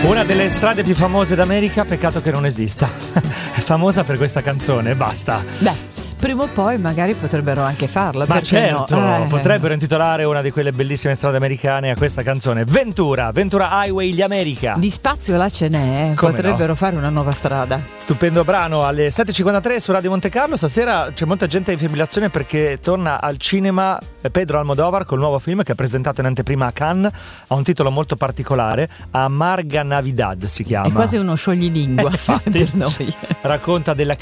Una delle strade più famose d'America, peccato che non esista. È famosa per questa canzone e basta. Beh, prima o poi magari potrebbero anche farlo. Ma certo, no? potrebbero intitolare una di quelle bellissime strade americane a questa canzone. Ventura Highway gli America. Di spazio là ce n'è, Come potrebbero fare una nuova strada. Stupendo brano alle 7.53 su Radio Monte Carlo. Stasera c'è molta gente in fibrillazione perché torna al cinema Pedro Almodóvar col nuovo film che ha presentato in anteprima a Cannes. Ha un titolo molto particolare, Amarga Navidad si chiama. È quasi uno scioglilingua per noi. Racconta della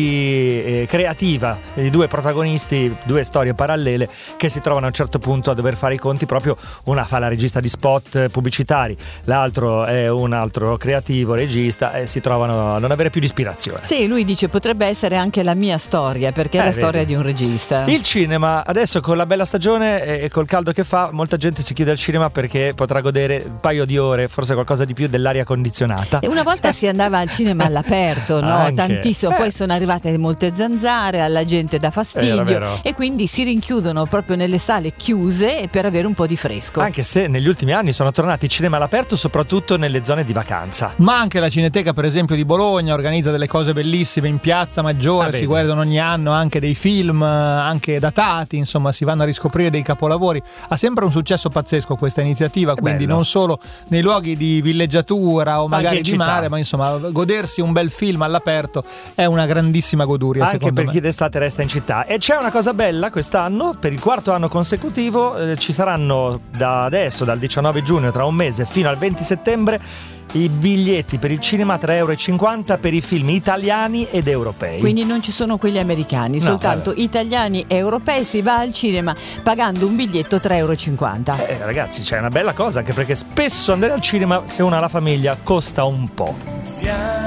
crisi creativa di due protagonisti, due storie parallele che si trovano a un certo punto a dover fare i conti. Proprio una fa la regista di spot pubblicitari, l'altro è un altro creativo regista e si trovano a non avere più l'ispirazione. Sì, lui dice potrebbe essere anche la mia storia, perché è la storia di un regista. Il cinema adesso con la bella stagione e col caldo che fa, molta gente si chiude al cinema perché potrà godere un paio di ore, forse qualcosa di più, dell'aria condizionata. E una volta si andava al cinema all'aperto, no? Anche. Tantissimo, poi sono arrivate molte zanzare, alla gente dà fastidio e quindi si rinchiudono proprio nelle sale chiuse per avere un po' di fresco. Anche se negli ultimi anni sono tornati i cinema all'aperto soprattutto nelle zone di vacanza. Ma anche la Cineteca, per esempio, di Bologna organizza delle cose bellissime in Piazza Maggiore. Si guardano ogni anno anche dei film anche datati, insomma si vanno a riscoprire dei capolavori. Ha sempre un successo pazzesco questa iniziativa, quindi non solo nei luoghi di villeggiatura o magari di mare, ma insomma godersi un bel film all'aperto è una grandissima goduria, anche per me. chi d'estate resta in città. E c'è una cosa bella quest'anno, per il quarto anno consecutivo ci saranno da adesso, dal 19 giugno, tra un mese, fino al 20 settembre i biglietti per il cinema a €3,50 per i film italiani ed europei. Quindi non ci sono quelli americani, soltanto italiani e europei. Si va al cinema pagando un biglietto €3,50. Ragazzi, c'è una bella cosa, anche perché spesso andare al cinema, se uno ha la famiglia, costa un po'.